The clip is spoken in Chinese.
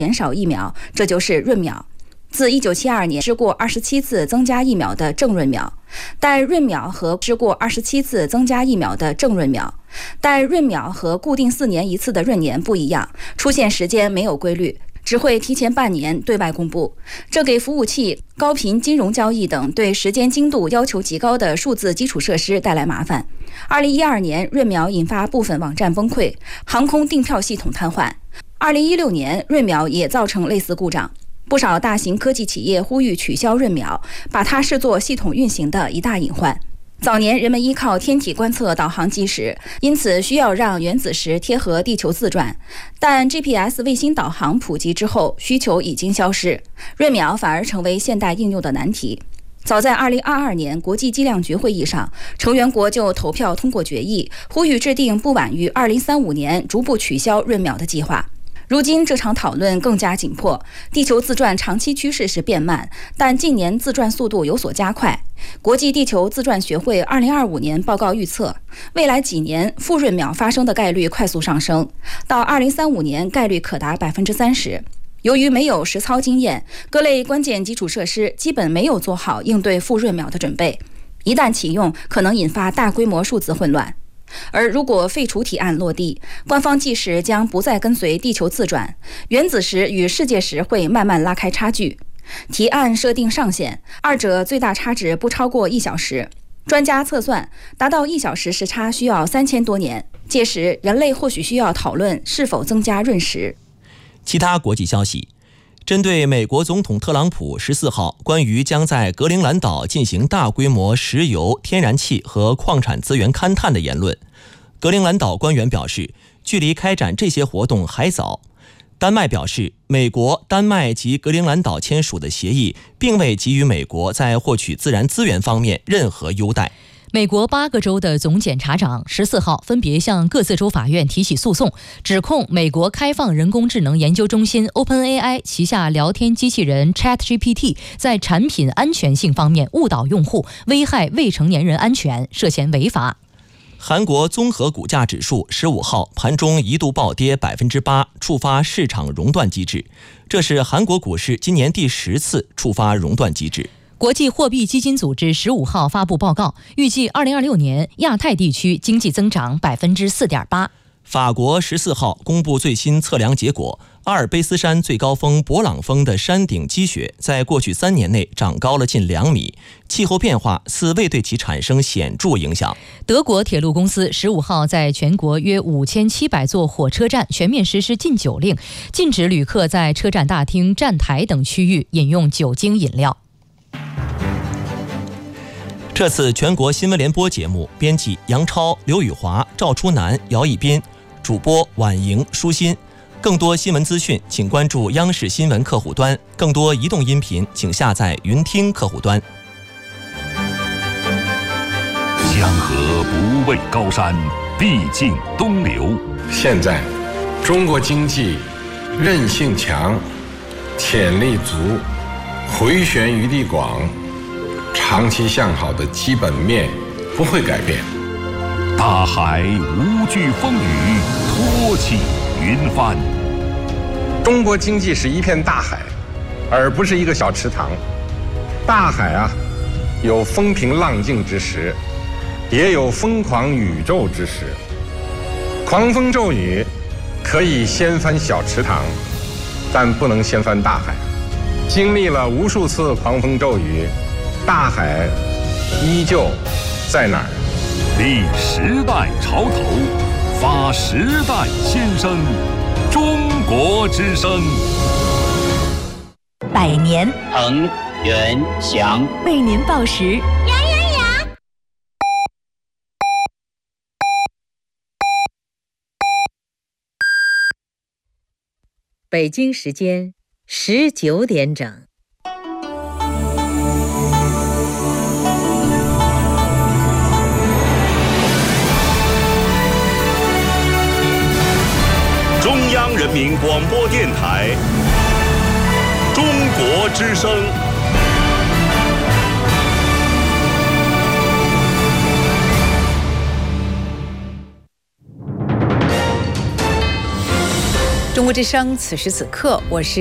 减少疫苗，这就是润苗。自1972年施过27次增加疫苗的正润苗，带润苗和施过27次增加疫苗的正润苗，带润苗和固定4年一次的润年不一样，出现时间没有规律，只会提前半年对外公布，这给服务器、高频金融交易等对时间精度要求极高的数字基础设施带来麻烦。2012年，润苗引发部分网站崩溃，航空订票系统瘫痪。2016年，润苗也造成类似故障。不少大型科技企业呼吁取消润苗，把它视作系统运行的一大隐患。早年人们依靠天体观测导航计时，因此需要让原子时贴合地球自转，但 GPS 卫星导航普及之后，需求已经消失，润苗反而成为现代应用的难题。早在2022年国际计量局会议上，成员国就投票通过决议，呼吁制定不晚于2035年逐步取消润苗的计划。如今这场讨论更加紧迫，地球自转长期趋势是变慢，但近年自转速度有所加快。国际地球自转学会2025年报告预测，未来几年负润苗发生的概率快速上升，到2035年概率可达30%。由于没有实操经验，各类关键基础设施基本没有做好应对负润苗的准备，一旦启用，可能引发大规模数字混乱。而如果废除提案落地，官方计时将不再跟随地球自转，原子时与世界时会慢慢拉开差距。提案设定上限，二者最大差值不超过1小时。专家测算，达到1小时时差需要3000多年，届时人类或许需要讨论是否增加润时。 其他国际消息，针对美国总统特朗普14号关于将在格陵兰岛进行大规模石油、天然气和矿产资源勘探的言论，格陵兰岛官员表示，距离开展这些活动还早。丹麦表示，美国、丹麦及格陵兰岛签署的协议并未给予美国在获取自然资源方面任何优待。 美国8个州的总检察长14号分别向各自州法院提起诉讼，指控美国开放人工智能研究中心 OpenAI 旗下聊天机器人 ChatGPT 在产品安全性方面误导用户，危害未成年人安全，涉嫌违法。 韩国综合股价指数15号盘中一度暴跌8%，触发市场熔断机制，这是韩国股市今年第10次触发熔断机制。 国际货币基金组织15号发布报告，预计2026年亚太地区经济增长4.8%。 法国14号公布最新测量结果，阿尔卑斯山最高峰勃朗峰的山顶积雪在过去3年内长高了近2米，气候变化似未对其产生显著影响。 德国铁路公司15号在全国约5700座火车站全面实施禁酒令，禁止旅客在车站大厅、站台等区域饮用酒精饮料。 这次全国新闻联播节目编辑杨超、刘宇华、赵初南、姚一斌，主播婉莹、舒心。更多新闻资讯请关注央视新闻客户端，更多移动音频请下载云听客户端。 江河不畏高山，必尽东流。 现在中国经济韧性强，潜力足，回旋余地广，长期向好的基本面不会改变。 大海无惧风雨，托起云帆。 中国经济是一片大海，而不是一个小池塘。大海啊，有风平浪静之时，也有疯狂宇宙之时。狂风骤雨可以掀翻小池塘，但不能掀翻大海。经历了无数次狂风骤雨，大海依旧在哪儿？ 立时代潮头，发时代新声，中国之声。 百年恒源祥， 为您报时。 北京时间19点整。 中央人民广播电台，中国之声。 中国之声，此时此刻，我是